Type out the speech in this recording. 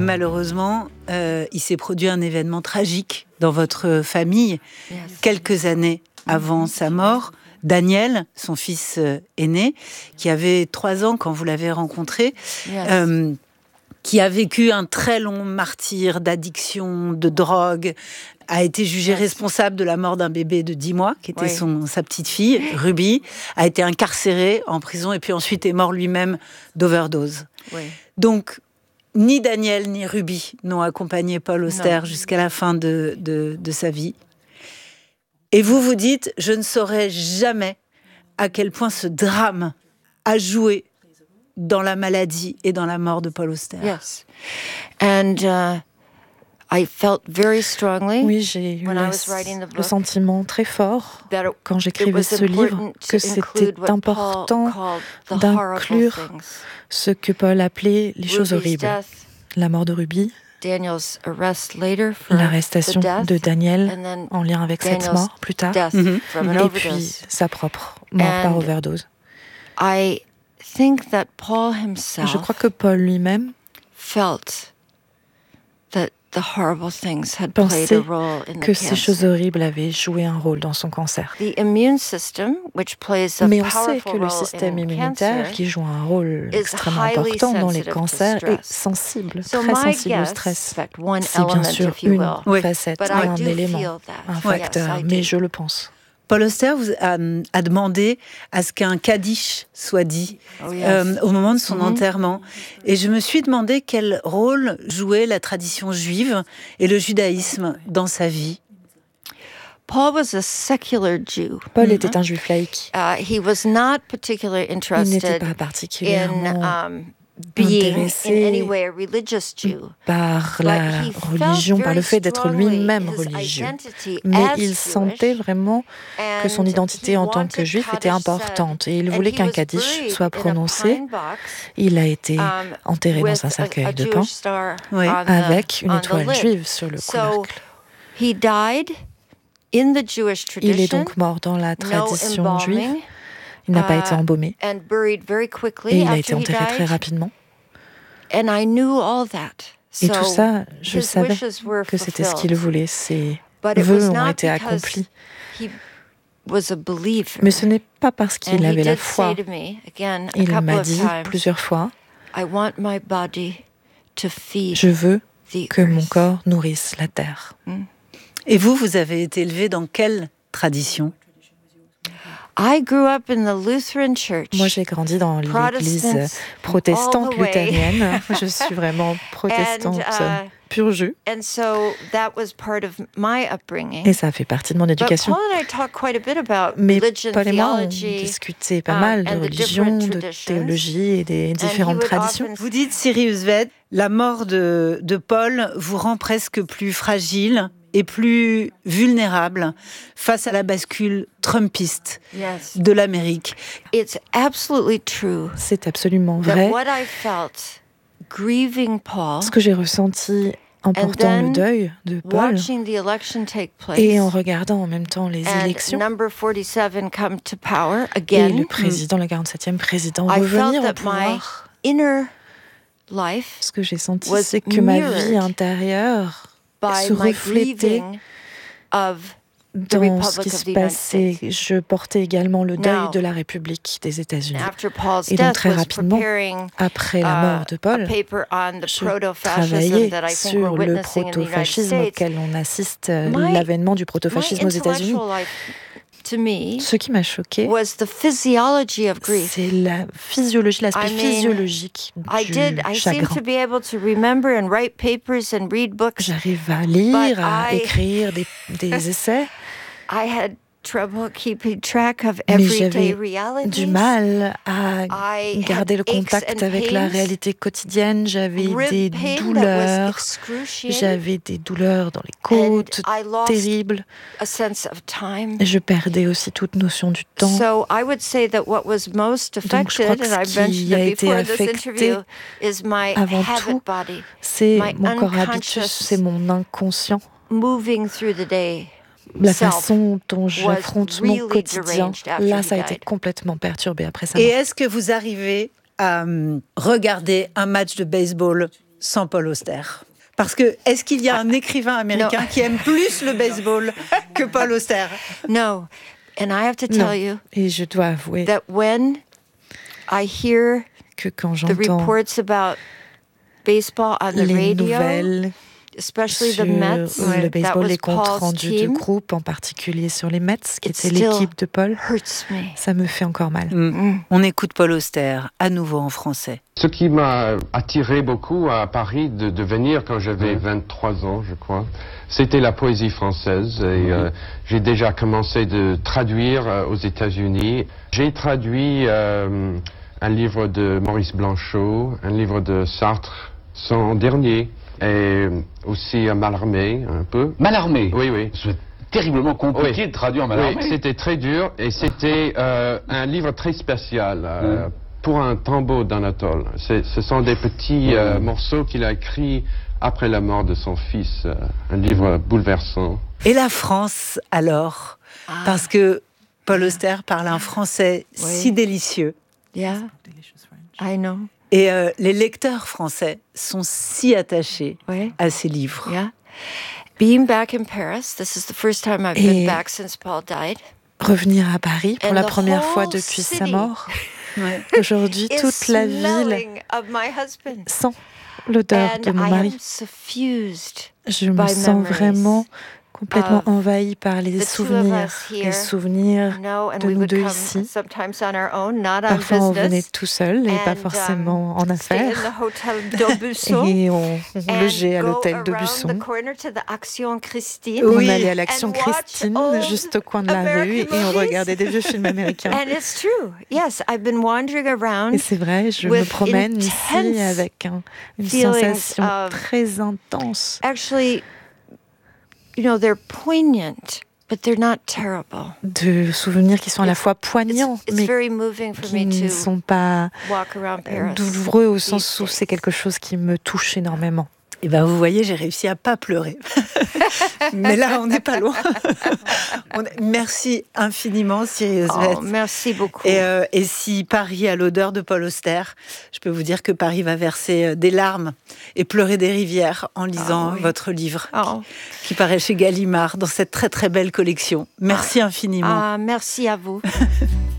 malheureusement, il s'est produit un événement tragique dans votre famille, quelques années avant sa mort. Daniel, son fils aîné, qui avait 3 ans quand vous l'avez rencontré, qui a vécu un très long martyre d'addiction, de drogue, a été jugé responsable de la mort d'un bébé de 10 mois, qui était sa petite fille, Ruby, a été incarcéré en prison et puis ensuite est mort lui-même d'overdose. Donc, ni Daniel ni Ruby n'ont accompagné Paul Auster jusqu'à la fin de sa vie. Et vous vous dites, je ne saurais jamais à quel point ce drame a joué dans la maladie et dans la mort de Paul Auster. Yes. And I felt very strongly. Oui, j'ai eu le sentiment très fort quand j'écrivais ce livre que c'était important d'inclure ce que Paul appelait les choses horribles. La mort de Ruby, l'arrestation de Daniel en lien avec cette mort plus tard, et puis sa propre mort par overdose. Je crois que Paul lui-même pensait que ces choses horribles avaient joué un rôle dans son cancer. Mais on sait que le système immunitaire, qui joue un rôle extrêmement important dans les cancers, est sensible, très sensible au stress. C'est bien sûr une facette, un élément, un facteur, mais je le pense. Paul Auster a demandé à ce qu'un kaddish soit dit au moment de son enterrement. Et je me suis demandé quel rôle jouait la tradition juive et le judaïsme dans sa vie. Paul était un juif laïque. Il n'était pas particulièrement intéressé par la religion, par le fait d'être lui-même religieux. Mais il sentait vraiment que son identité en tant que juif était importante et il voulait qu'un kaddish soit prononcé. Il a été enterré dans un cercueil de pin avec une étoile juive sur le couvercle. Il est donc mort dans la tradition juive. Il n'a pas été embaumé et il a été enterré très rapidement. Et tout ça, je savais que c'était ce qu'il voulait. Ses vœux ont été accomplis. Mais ce n'est pas parce qu'il avait la foi. Il m'a dit plusieurs fois, je veux que mon corps nourrisse la terre. Et vous avez été élevé dans quelle tradition ? Moi, j'ai grandi dans l'église protestante luthérienne. Je suis vraiment protestante pur jus. Et ça fait partie de mon éducation. Mais Paul et moi, on discutait pas mal de religion, de théologie et des différentes traditions. Vous dites, Sirius Ved, la mort de Paul vous rend presque plus fragile et plus vulnérable face à la bascule trumpiste de l'Amérique. C'est absolument vrai. Ce que j'ai ressenti en portant le deuil de Paul et en regardant en même temps les élections et le président, le 47e président, revenir au pouvoir, ce que j'ai senti, c'est que ma vie intérieure se reflétait dans ce qui se passait. Je portais également le deuil de la République des États-Unis. Et donc très rapidement, après la mort de Paul, je travaillais sur le proto-fascisme auquel on assiste, l'avènement du proto-fascisme aux États-Unis. Ce qui m'a choquée, c'est la physiologie, l'aspect physiologique du chagrin. J'arrive à lire, à écrire des essais. Mais j'avais du mal à garder le contact avec la réalité quotidienne. J'avais des douleurs dans les côtes, terribles. Je perdais aussi toute notion du temps. Donc je crois que ce qui a été affecté avant tout, c'est mon corps habitus, c'est mon inconscient. La façon dont j'affronte mon quotidien, là, ça a été complètement perturbé après ça. Et est-ce que vous arrivez à regarder un match de baseball sans Paul Auster. Parce que, est-ce qu'il y a un écrivain américain qui aime plus le baseball que Paul Auster? No. And I have to tell you, et je dois avouer that when I hear que quand the reports about baseball on the radio, especially the Mets, le baseball, les comptes rendus de groupe, en particulier sur les Mets, qui était l'équipe de Paul, ça me fait encore mal. On écoute Paul Auster, à nouveau en français. Ce qui m'a attiré beaucoup à Paris de venir quand j'avais 23 ans, je crois, c'était la poésie française. Et j'ai déjà commencé de traduire aux États-Unis. J'ai traduit un livre de Maurice Blanchot, un livre de Sartre, son dernier, et aussi Mallarmé, un peu. Mallarmé? Oui, oui. C'est terriblement compliqué de traduire Mallarmé. Oui, c'était très dur, et c'était un livre très spécial. Pour un tombeau d'Anatole. Ce sont des petits morceaux qu'il a écrits après la mort de son fils. Un livre bouleversant. Et la France, alors? Parce que Paul Auster parle un français si délicieux. Yeah, I know. Et les lecteurs français sont si attachés à ses livres. Yeah. Being back in Paris, this is the first time I've been back since Paul died. Revenir à Paris pour la première fois depuis sa mort. Aujourd'hui, toute la ville sent l'odeur de mon mari. Je me sens vraiment complètement envahie par les souvenirs de nous deux ici. Parfois, on venait tout seul et pas forcément en affaires. Et on logeait à l'hôtel d'Aubusson. On allait à l'Action Christine, juste au coin de la rue, et on regardait des vieux films américains. Et c'est vrai, je me promène ici avec une sensation très intense. You know, they're poignant, but they're not terrible. De souvenirs qui sont à la fois poignants, mais qui ne sont pas douloureux au sens où c'est quelque chose qui me touche énormément. Et ben vous voyez, j'ai réussi à pas pleurer. Mais là, on n'est pas loin. Merci infiniment, Siri Husvet. Merci beaucoup. Et si Paris a l'odeur de Paul Auster, je peux vous dire que Paris va verser des larmes et pleurer des rivières en lisant votre livre, qui paraît chez Gallimard, dans cette très très belle collection. Merci infiniment. Merci à vous.